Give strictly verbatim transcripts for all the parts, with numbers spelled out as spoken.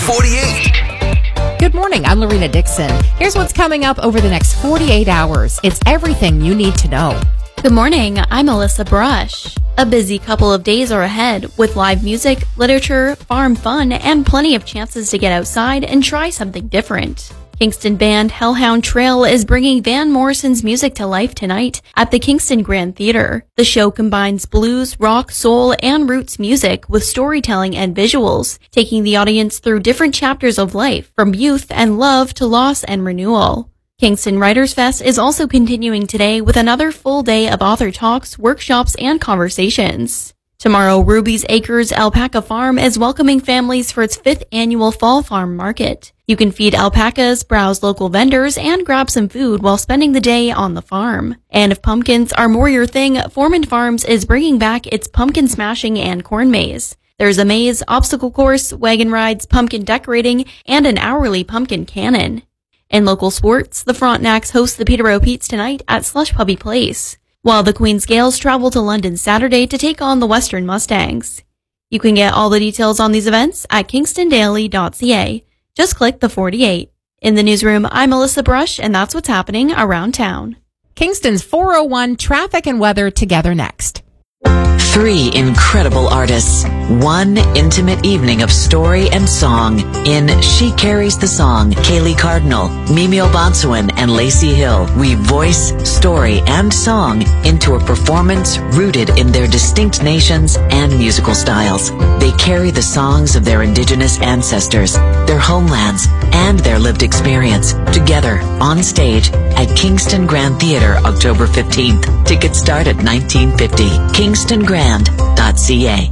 forty-eight. Good morning, I'm Lorena Dixon. Here's what's coming up over the next forty-eight hours. It's everything you need to know. Good morning, I'm Alyssa Brush. A busy couple of days are ahead with live music, literature, farm fun, and plenty of chances to get outside and try something different. Kingston band Hellhound Trail is bringing Van Morrison's music to life tonight at the Kingston Grand Theater. The show combines blues, rock, soul, and roots music with storytelling and visuals, taking the audience through different chapters of life, from youth and love to loss and renewal. Kingston Writers Fest is also continuing today with another full day of author talks, workshops, and conversations. Tomorrow, Ruby's Acres Alpaca Farm is welcoming families for its fifth annual Fall Farm Market. You can feed alpacas, browse local vendors, and grab some food while spending the day on the farm. And if pumpkins are more your thing, Foreman Farms is bringing back its pumpkin smashing and corn maze. There's a maze, obstacle course, wagon rides, pumpkin decorating, and an hourly pumpkin cannon. In local sports, the Frontenacs host the Peterborough Petes tonight at Slush Puppy Place, while the Queen's Gales travel to London Saturday to take on the Western Mustangs. You can get all the details on these events at kingston daily dot c a. Just click the forty-eight. In the newsroom, I'm Alyssa Brush, and that's what's happening around town. Kingston's four oh one traffic and weather together next. Three incredible artists, one intimate evening of story and song in She Carries the Song. Kaylee Cardinal, Mimi Obansuan, and Lacey Hill weave voice, story, and song into a performance rooted in their distinct nations and musical styles. They carry the songs of their indigenous ancestors, their homelands, and their lived experience together on stage at Kingston Grand Theater October fifteenth. Tickets start at nineteen fifty. kingston grand dot c a.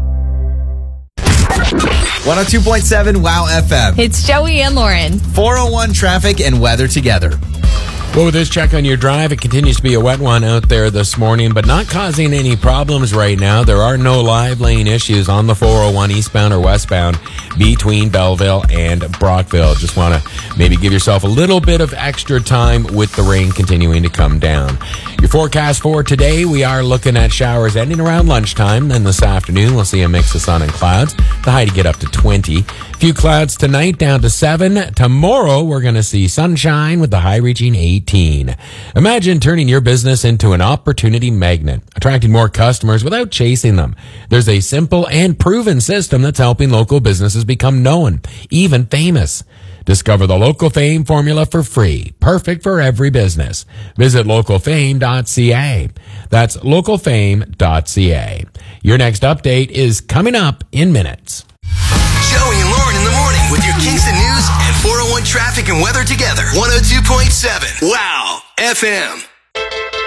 one oh two point seven Wow F M. It's Joey and Lauren. four oh one traffic and weather together. Well, with this check on your drive, it continues to be a wet one out there this morning, but not causing any problems right now. There are no live lane issues on the four oh one eastbound or westbound between Belleville and Brockville. Just want to maybe give yourself a little bit of extra time with the rain continuing to come down. Your forecast for today, we are looking at showers ending around lunchtime. Then this afternoon, we'll see a mix of sun and clouds. The high to get up to twenty. A few clouds tonight, down to seven. Tomorrow, we're going to see sunshine with the high reaching eighteen. Imagine turning your business into an opportunity magnet, attracting more customers without chasing them. There's a simple and proven system that's helping local businesses become known, even famous. Discover the Local Fame formula for free, perfect for every business. Visit local fame dot c a. That's local fame dot c a. Your next update is coming up in minutes. Joey and Lauren in the morning with your Kingston news and four oh one traffic and weather together. one oh two point seven Wow F M.